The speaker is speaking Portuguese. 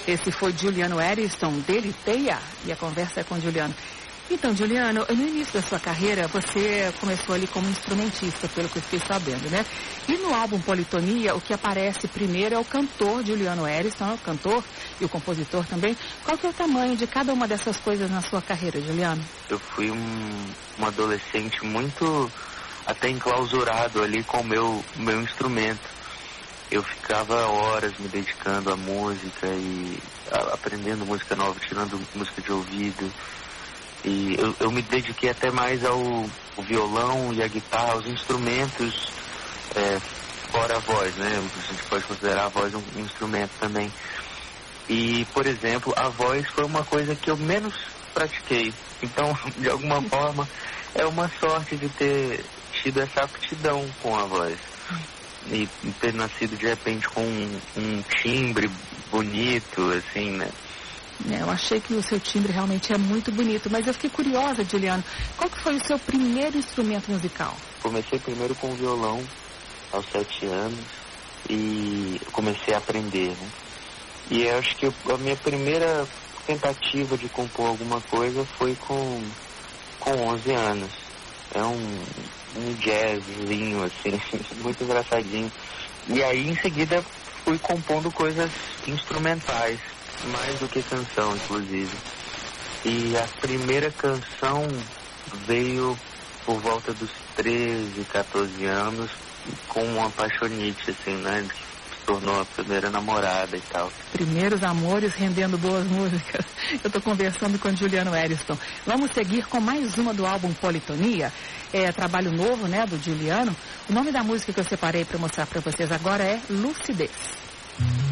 Esse foi Juliano Eriston, dele Teia, e a conversa é com Juliano. Então, Juliano, no início da sua carreira, você começou ali como instrumentista, pelo que eu fiquei sabendo, né? E no álbum Politonia, o que aparece primeiro é o cantor Juliano Eriston, o cantor e o compositor também. Qual que é o tamanho de cada uma dessas coisas na sua carreira, Juliano? Eu fui um adolescente muito até enclausurado ali com o meu instrumento. Eu ficava horas me dedicando à música e aprendendo música nova, tirando música de ouvido. E eu me dediquei até mais ao violão e à guitarra, aos instrumentos fora a voz, né? A gente pode considerar a voz um instrumento também. E, por exemplo, a voz foi uma coisa que eu menos pratiquei. Então, de alguma forma, é uma sorte de ter tido essa aptidão com a voz. E ter nascido, de repente, com um timbre bonito, assim, né? Eu achei que o seu timbre realmente é muito bonito, mas eu fiquei curiosa, Juliano, qual que foi o seu primeiro instrumento musical? Comecei primeiro com o violão, aos 7 anos, e comecei a aprender, né? E eu acho que a minha primeira tentativa de compor alguma coisa foi com 11 anos. É um jazzzinho, assim, muito engraçadinho. E aí, em seguida, fui compondo coisas instrumentais, mais do que canção, inclusive. E a primeira canção veio por volta dos 13, 14 anos, com uma apaixonite, assim, né? Que se tornou a primeira namorada e tal. Primeiros amores rendendo boas músicas. Eu estou conversando com Juliano Eriston. Vamos seguir com mais uma do álbum Politonia. É trabalho novo, né, do Juliano. O nome da música que eu separei para mostrar para vocês agora é Lucidez.